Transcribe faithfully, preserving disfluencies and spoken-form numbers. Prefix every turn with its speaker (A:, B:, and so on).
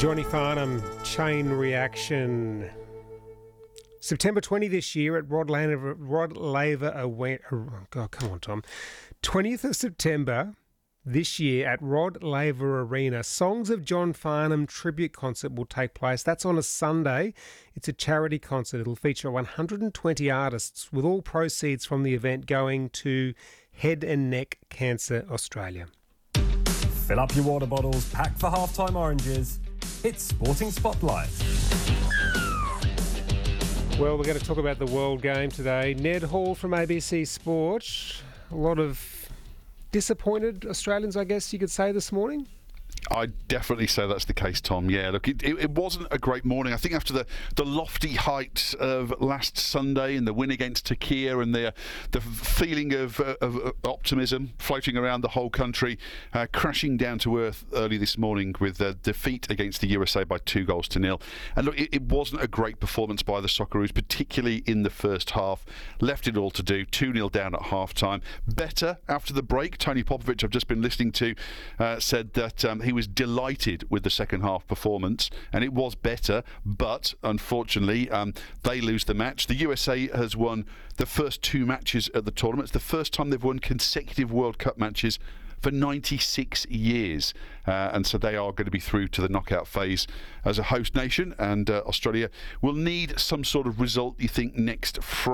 A: Johnny Farnham, Chain Reaction. September twentieth this year at Rod Laver, Rod Laver Away. Oh God, come on, Tom. twentieth of September this year at Rod Laver Arena, Songs of John Farnham tribute concert will take place. That's on a Sunday. It's a charity concert. It'll feature one hundred twenty artists, with all proceeds from the event going to Head and Neck Cancer Australia.
B: Fill up your water bottles, pack for halftime oranges. It's Sporting Spotlight.
A: Well, we're going to talk about the World Game today. Ned Hall from A B C Sport. A lot of disappointed Australians, I guess you could say, this morning.
C: I'd definitely say that's the case, Tom. Yeah, look, it, it, it wasn't a great morning. I think after the, the lofty height of last Sunday and the win against Turkey and the the feeling of, uh, of optimism floating around the whole country, uh, crashing down to earth early this morning with a defeat against the U S A by two goals to nil. And look, it, it wasn't a great performance by the Socceroos, particularly in the first half. Left it all to do, two nil down at half-time. Better after the break. Tony Popovich, I've just been listening to, uh, said that um, he was delighted with the second half performance, and it was better, but unfortunately um, they lose the match. The U S A has won the first two matches at the tournament. It's the first time they've won consecutive World Cup matches for ninety-six years, uh, and so they are going to be through to the knockout phase as a host nation, and uh, Australia will need some sort of result, you think, next Friday.